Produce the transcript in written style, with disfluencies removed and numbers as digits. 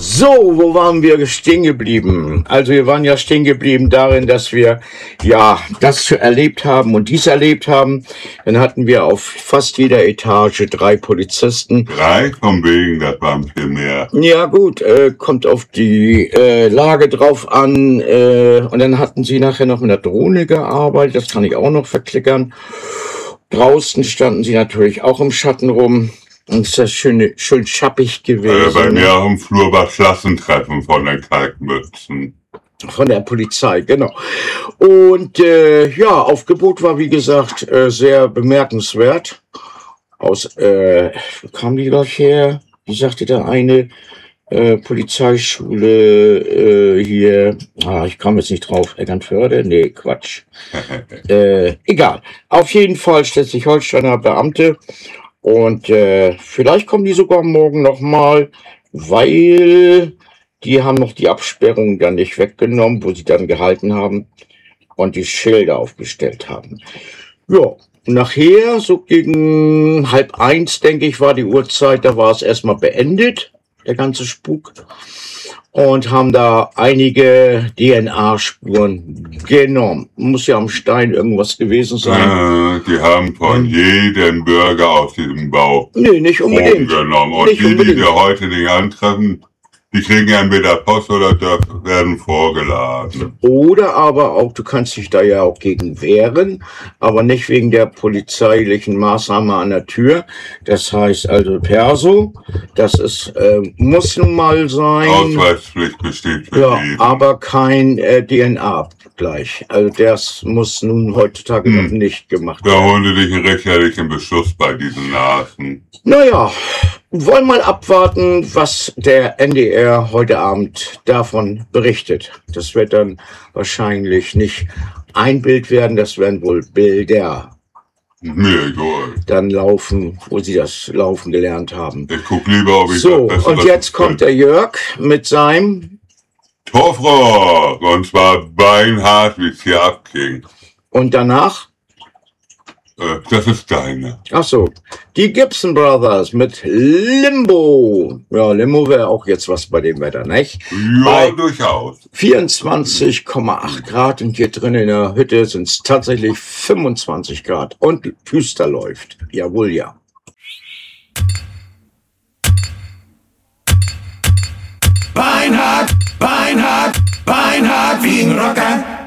So, wo waren wir stehen geblieben? Also wir waren ja stehen geblieben darin, dass wir ja das erlebt haben und dies erlebt haben. Dann hatten wir auf fast jeder Etage 3 Polizisten. 3 von wegen, das waren viel mehr. Ja gut, kommt auf die Lage drauf an. Und dann hatten sie nachher noch mit der Drohne gearbeitet, das kann ich auch noch verklickern. Draußen standen sie natürlich auch im Schatten rum. Und ist das schön schappig gewesen. Bei mir auf dem Flur war Klassentreffen von den Kalkmützen. Von der Polizei, genau. Und ja, Aufgebot war, wie gesagt, sehr bemerkenswert. Wo kam die gleich her? Wie sagte der eine? Polizeischule hier. Ich kam jetzt nicht drauf. Eckernförde? Nee, Quatsch. Egal. Auf jeden Fall Schleswig-Holsteiner Beamte. Und vielleicht kommen die sogar morgen nochmal, weil die haben noch die Absperrung dann nicht weggenommen, wo sie dann gehalten haben und die Schilder aufgestellt haben. Ja, nachher, so gegen 12:30, denke ich, war die Uhrzeit, da war es erstmal beendet, der ganze Spuk. Und haben da einige DNA-Spuren genommen. Muss ja am Stein irgendwas gewesen sein. Die haben von jedem Bürger aus diesem Bau Nee, nicht unbedingt. genommen. Und Nicht die unbedingt. wir heute nicht antreffen, die kriegen entweder Post oder werden vorgeladen. Oder aber auch, du kannst dich da ja auch gegen wehren, aber nicht wegen der polizeilichen Maßnahme an der Tür. Das heißt also Perso, das ist, muss nun mal sein. Ausweispflicht besteht für Ja, jeden. aber kein DNA-Abgleich. Also das muss nun heutzutage noch nicht gemacht Da werden. holen sie dich einen richterlichen Beschluss bei diesen Nasen. Naja, wollen mal abwarten, was der NDR heute Abend davon berichtet. Das wird dann wahrscheinlich nicht ein Bild werden, das werden wohl Bilder Mir egal. dann laufen, wo sie das Laufen gelernt haben. Ich guck lieber, ob ich So, das und jetzt kommt der Jörg mit seinem, Torfrock. Und zwar beinhart, wie es hier abging. und danach, Das ist deine. ach so, die Gibson Brothers mit Limbo. Ja, Limbo wäre auch jetzt was bei dem Wetter, nicht? Ja, Bei durchaus. 24,8 Grad und hier drin in der Hütte sind es tatsächlich 25 Grad und Füster läuft. Jawohl, ja. Beinhart, Beinhart, Beinhart wie ein Rocker.